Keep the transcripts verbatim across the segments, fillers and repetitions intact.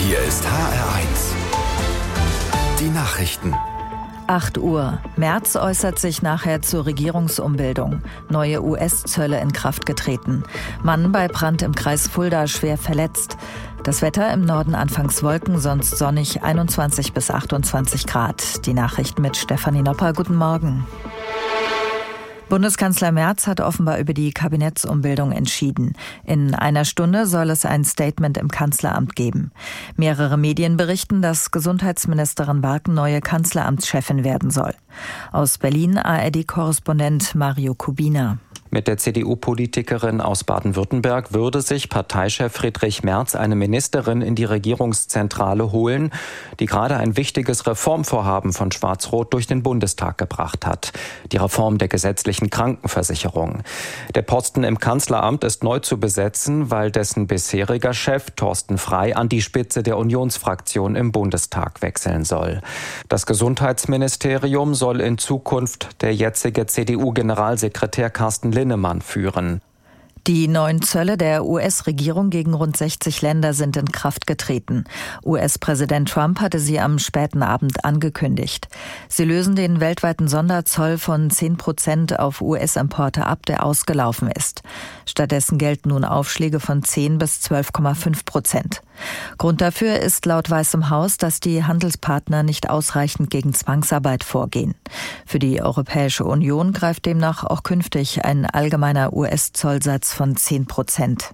Hier ist H R eins. Die Nachrichten. acht Uhr. Merz äußert sich nachher zur Regierungsumbildung. Neue U S-Zölle in Kraft getreten. Mann bei Brand im Kreis Fulda schwer verletzt. Das Wetter im Norden anfangs Wolken, sonst sonnig, einundzwanzig bis achtundzwanzig Grad. Die Nachrichten mit Stefanie Nopper. Guten Morgen. Bundeskanzler Merz hat offenbar über die Kabinettsumbildung entschieden. In einer Stunde soll es ein Statement im Kanzleramt geben. Mehrere Medien berichten, dass Gesundheitsministerin Barken neue Kanzleramtschefin werden soll. Aus Berlin A R D-Korrespondent Mario Kubina. Mit der C D U-Politikerin aus Baden-Württemberg würde sich Parteichef Friedrich Merz eine Ministerin in die Regierungszentrale holen, die gerade ein wichtiges Reformvorhaben von Schwarz-Rot durch den Bundestag gebracht hat. Die Reform der gesetzlichen Krankenversicherung. Der Posten im Kanzleramt ist neu zu besetzen, weil dessen bisheriger Chef Thorsten Frey an die Spitze der Unionsfraktion im Bundestag wechseln soll. Das Gesundheitsministerium soll in Zukunft der jetzige C D U-Generalsekretär Carsten Linnemann führen. Die neuen Zölle der U S-Regierung gegen rund sechzig Länder sind in Kraft getreten. U S-Präsident Trump hatte sie am späten Abend angekündigt. Sie lösen den weltweiten Sonderzoll von zehn Prozent auf U S-Importe ab, der ausgelaufen ist. Stattdessen gelten nun Aufschläge von zehn bis zwölf Komma fünf Prozent. Grund dafür ist laut Weißem Haus, dass die Handelspartner nicht ausreichend gegen Zwangsarbeit vorgehen. Für die Europäische Union greift demnach auch künftig ein allgemeiner U S-Zollsatz von zehn Prozent.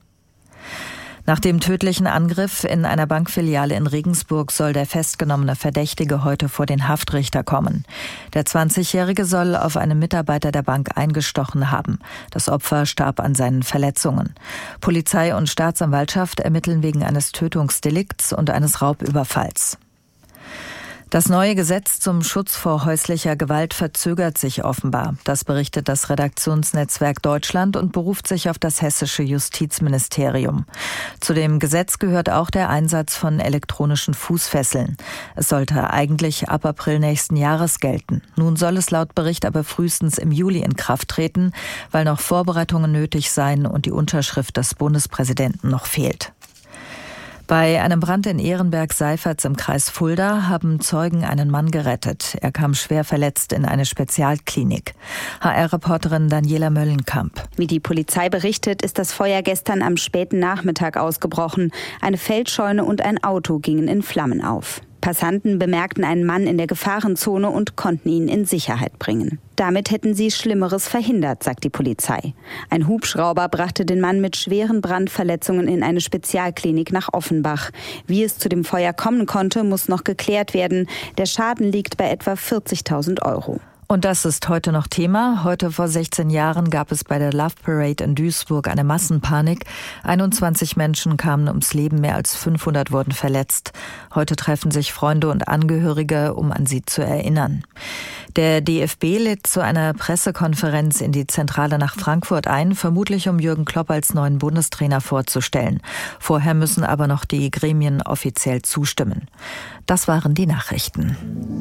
Nach dem tödlichen Angriff in einer Bankfiliale in Regensburg soll der festgenommene Verdächtige heute vor den Haftrichter kommen. Der zwanzigjährige soll auf einen Mitarbeiter der Bank eingestochen haben. Das Opfer starb an seinen Verletzungen. Polizei und Staatsanwaltschaft ermitteln wegen eines Tötungsdelikts und eines Raubüberfalls. Das neue Gesetz zum Schutz vor häuslicher Gewalt verzögert sich offenbar. Das berichtet das Redaktionsnetzwerk Deutschland und beruft sich auf das hessische Justizministerium. Zu dem Gesetz gehört auch der Einsatz von elektronischen Fußfesseln. Es sollte eigentlich ab April nächsten Jahres gelten. Nun soll es laut Bericht aber frühestens im Juli in Kraft treten, weil noch Vorbereitungen nötig seien und die Unterschrift des Bundespräsidenten noch fehlt. Bei einem Brand in Ehrenberg-Seiferts im Kreis Fulda haben Zeugen einen Mann gerettet. Er kam schwer verletzt in eine Spezialklinik. H R-Reporterin Daniela Möllenkamp. Wie die Polizei berichtet, ist das Feuer gestern am späten Nachmittag ausgebrochen. Eine Feldscheune und ein Auto gingen in Flammen auf. Passanten bemerkten einen Mann in der Gefahrenzone und konnten ihn in Sicherheit bringen. Damit hätten sie Schlimmeres verhindert, sagt die Polizei. Ein Hubschrauber brachte den Mann mit schweren Brandverletzungen in eine Spezialklinik nach Offenbach. Wie es zu dem Feuer kommen konnte, muss noch geklärt werden. Der Schaden liegt bei etwa vierzigtausend Euro. Und das ist heute noch Thema. Heute vor sechzehn Jahren gab es bei der Love Parade in Duisburg eine Massenpanik. einundzwanzig Menschen kamen ums Leben, mehr als fünfhundert wurden verletzt. Heute treffen sich Freunde und Angehörige, um an sie zu erinnern. Der D F B lädt zu einer Pressekonferenz in die Zentrale nach Frankfurt ein, vermutlich um Jürgen Klopp als neuen Bundestrainer vorzustellen. Vorher müssen aber noch die Gremien offiziell zustimmen. Das waren die Nachrichten.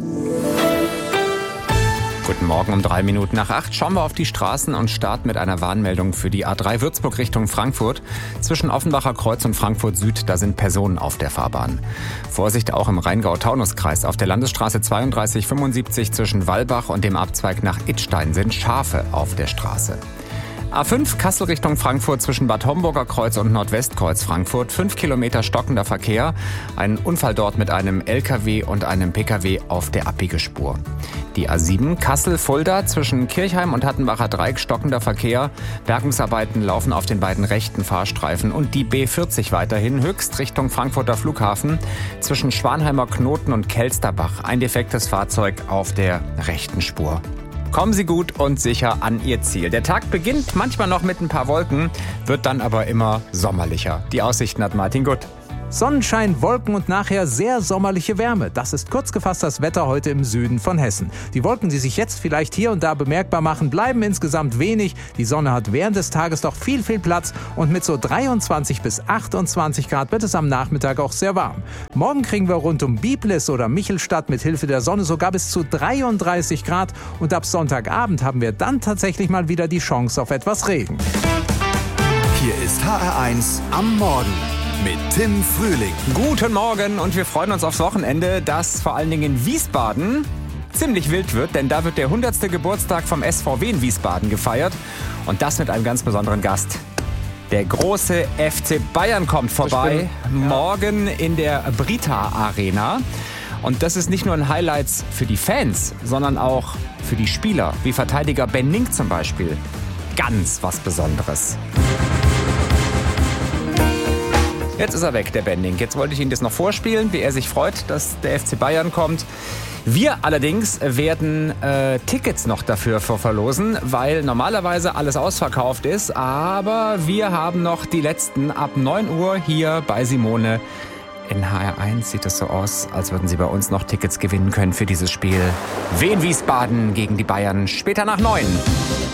Guten Morgen um drei Minuten nach acht. Schauen wir auf die Straßen und starten mit einer Warnmeldung für die A drei Würzburg Richtung Frankfurt. Zwischen Offenbacher Kreuz und Frankfurt Süd, da sind Personen auf der Fahrbahn. Vorsicht auch im Rheingau-Taunus-Kreis. Auf der Landesstraße zweiunddreißig fünfundsiebzig zwischen Wallbach und dem Abzweig nach Idstein sind Schafe auf der Straße. A fünf Kassel Richtung Frankfurt zwischen Bad Homburger Kreuz und Nordwestkreuz Frankfurt. Fünf Kilometer stockender Verkehr. Ein Unfall dort mit einem L K W und einem P K W auf der Abbiegespur. Die A sieben Kassel-Fulda zwischen Kirchheim und Hattenbacher Dreieck stockender Verkehr. Bergungsarbeiten laufen auf den beiden rechten Fahrstreifen. Und die B vierzig weiterhin höchst Richtung Frankfurter Flughafen zwischen Schwanheimer Knoten und Kelsterbach. Ein defektes Fahrzeug auf der rechten Spur. Kommen Sie gut und sicher an Ihr Ziel. Der Tag beginnt manchmal noch mit ein paar Wolken, wird dann aber immer sommerlicher. Die Aussichten hat Martin Gutt. Sonnenschein, Wolken und nachher sehr sommerliche Wärme. Das ist kurz gefasst das Wetter heute im Süden von Hessen. Die Wolken, die sich jetzt vielleicht hier und da bemerkbar machen, bleiben insgesamt wenig. Die Sonne hat während des Tages doch viel, viel Platz und mit so dreiundzwanzig bis achtundzwanzig Grad wird es am Nachmittag auch sehr warm. Morgen kriegen wir rund um Biblis oder Michelstadt mit Hilfe der Sonne sogar bis zu dreiunddreißig Grad und ab Sonntagabend haben wir dann tatsächlich mal wieder die Chance auf etwas Regen. Hier ist H R eins am Morgen. mit Tim Frühling. Guten Morgen und wir freuen uns aufs Wochenende, das vor allen Dingen in Wiesbaden ziemlich wild wird, denn da wird der hundertste Geburtstag vom S V W in Wiesbaden gefeiert und das mit einem ganz besonderen Gast. Der große F C Bayern kommt vorbei, morgen in der Brita Arena. Und das ist nicht nur ein Highlight für die Fans, sondern auch für die Spieler, wie Verteidiger Ben Nink zum Beispiel. Ganz was Besonderes. Jetzt ist er weg, der Ben Nink. Jetzt wollte ich Ihnen das noch vorspielen, wie er sich freut, dass der F C Bayern kommt. Wir allerdings werden äh, Tickets noch dafür verlosen, weil normalerweise alles ausverkauft ist. Aber wir haben noch die letzten ab neun Uhr hier bei Simone. In H R eins sieht es so aus, als würden Sie bei uns noch Tickets gewinnen können für dieses Spiel. Wien Wiesbaden gegen die Bayern später nach neun.